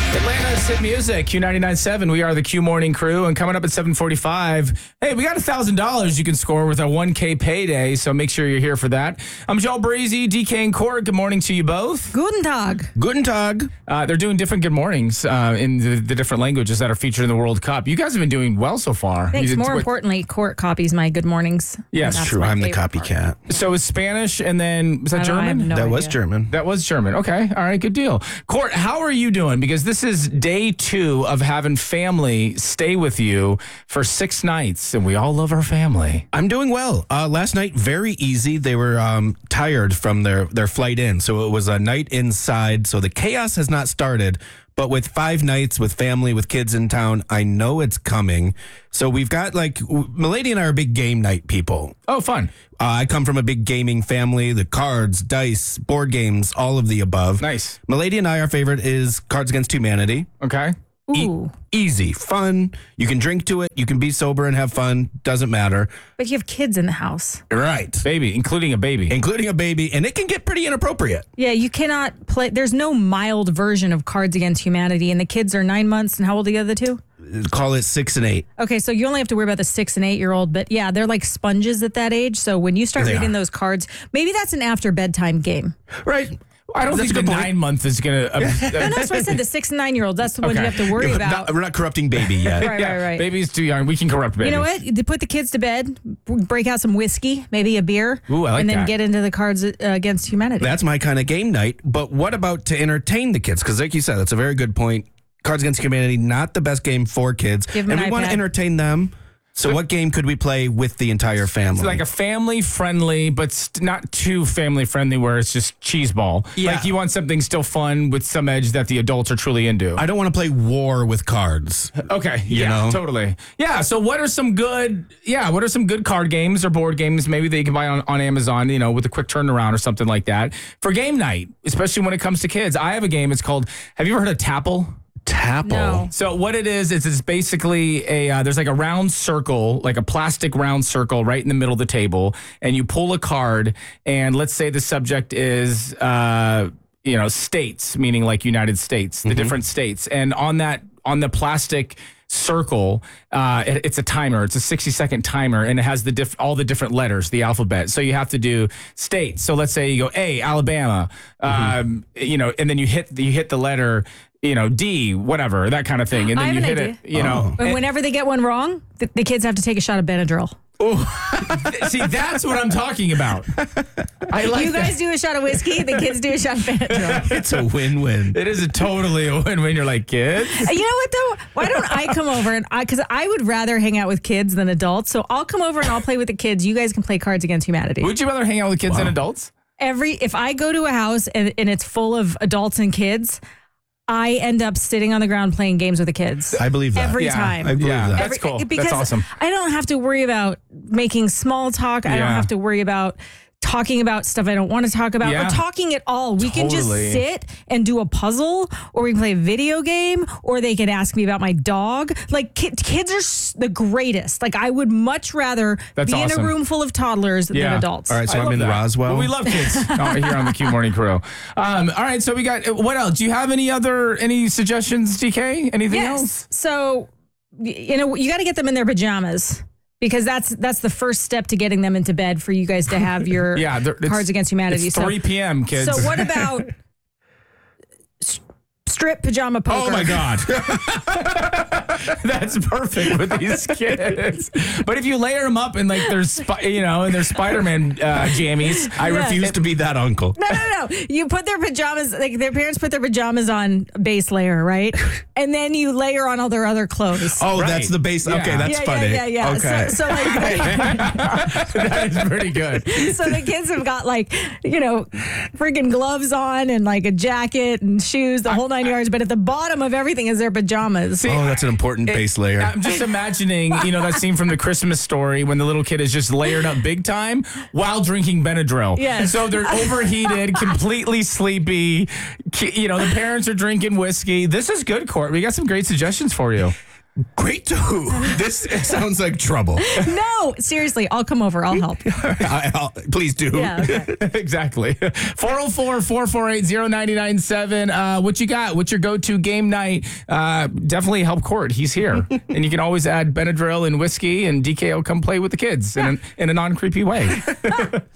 Atlanta's hit music, Q99.7. We are the Q Morning Crew, and coming up at 7:45, hey, we got $1,000 you can score with a 1K payday, so make sure you're here for that. I'm Joel Breezy, DK and Court. Good morning to you both. Guten Tag. Guten Tag. They're doing different good mornings in the different languages that are featured in the World Cup. You guys have been doing well so far. Thanks. More importantly, Court copies my good mornings. Yes, That's True, my I'm the favorite copycat. part. So it's Spanish, and then, was that I have German? no That was idea. German. That was German. Okay. All right. Good deal. Court, how are you doing? Because this is day 2 of having family stay with you for 6 nights, and we all love our family. I'm doing well. Last night, very easy. They were tired from their flight in. So it was a night inside. So the chaos has not started. But with 5 nights with family, with kids in town, I know it's coming. So we've got Milady and I are big game night people. Oh, fun. I come from a big gaming family, the cards, dice, board games, all of the above. Nice. Milady and I, our favorite is Cards Against Humanity. Okay. Ooh. Easy, fun. You can drink to it. You can be sober and have fun. Doesn't matter. But you have kids in the house. Right. Baby, including a baby. Including a baby. And it can get pretty inappropriate. Yeah, you cannot play. There's no mild version of Cards Against Humanity, and the kids are 9 months. And how old are the other two? Call it 6 and 8. Okay, so you only have to worry about the 6 and 8 year old, but yeah, they're like sponges at that age. So when you start They reading are. those cards, maybe that's an after bedtime game. Right. I don't That's think a the good point. 9 month is going to. No, that's what I said. The 6 and 9 year old. That's the one you Okay. have to worry about. We're not corrupting baby yet. Right. Baby's too young. We can corrupt baby. You know what? They put the kids to bed, break out some whiskey, maybe a beer, Ooh, I like and then that. get into the Cards Against Humanity. That's my kind of game night. But what about to entertain the kids? Because like you said, that's a very good point. Cards Against Humanity, not the best game for kids. Give 'em and an we want to iPad. entertain them. So what game could we play with the entire family? It's like a family friendly, but not too family friendly where it's just cheese ball. Yeah. Like you want something still fun with some edge that the adults are truly into. I don't want to play war with cards. Okay. You Yeah, know? totally. Yeah. So what are some good card games or board games maybe that you can buy on Amazon, with a quick turnaround or something like that for game night, especially when it comes to kids? I have a game. It's called, have you ever heard of Tapple? Tapple. No. So what it is it's basically there's like a round circle, like a plastic round circle right in the middle of the table, and you pull a card, and let's say the subject is states, meaning like United States, the different states, and on the plastic circle, it's a timer. It's a 60-second timer, and it has all the different letters, the alphabet. So you have to do states. So let's say you go A, Alabama, and then you hit the letter, D, whatever, that kind of thing, and I then you have hit an it. But whenever they get one wrong, the kids have to take a shot of Benadryl. See, that's what I'm talking about. I like You guys do a shot of whiskey, the kids do a shot of Benadryl. It's a win-win. It is totally a win when you're like, kids. You know what though? Why don't I come over and because I would rather hang out with kids than adults. So I'll come over and I'll play with the kids. You guys can play Cards Against Humanity. Would you rather hang out with kids than adults? If I go to a house and it's full of adults and kids, I end up sitting on the ground playing games with the kids. I believe that. Every Yeah. time. I believe that. That's cool. Because That's awesome. I don't have to worry about making small talk. I don't Yeah. have to worry about talking about stuff I don't want to talk about Yeah. or talking at all. We can just Totally. sit and do a puzzle, or we can play a video game, or they can ask me about my dog. Like kids are the greatest. Like I would much rather That's be in awesome. a room full of toddlers Yeah. than adults. All right, so I I'm love in that. Roswell. Well, we love kids here on the Q Morning Crew. All right, so we got, what else? Do you have any suggestions, DK? Anything else? Yes. So, you got to get them in their pajamas because that's the first step to getting them into bed for you guys to have your Yeah, Cards Against Humanity. It's 3 p.m., kids. So what about strip pajama poker? Oh my God. That's perfect with these kids. But if you layer them up in like their Spider-Man jammies, I refuse to be that uncle. No. You put their pajamas, like their parents put their pajamas on base layer, right? And then you layer on all their other clothes. Oh, Right. that's the base. Yeah. Okay, that's funny. Yeah. Okay. So like, that is pretty good. so the kids have got like, freaking gloves on and like a jacket and shoes, the whole 9 yards. But at the bottom of everything is their pajamas. Oh, that's an important base layer. I'm just imagining, that scene from the Christmas Story when the little kid is just layered up big time while drinking Benadryl. Yes. So they're overheated, completely sleepy. The parents are drinking whiskey. This is good, Court. We got some great suggestions for you. Great to who? This sounds like trouble. No, seriously, I'll come over. I'll help. Please do. Yeah, okay. Exactly. 404-448-0997. What you got? What's your go-to game night? Definitely help Court. He's here. And you can always add Benadryl and whiskey, and DK will come play with the kids in a non-creepy way.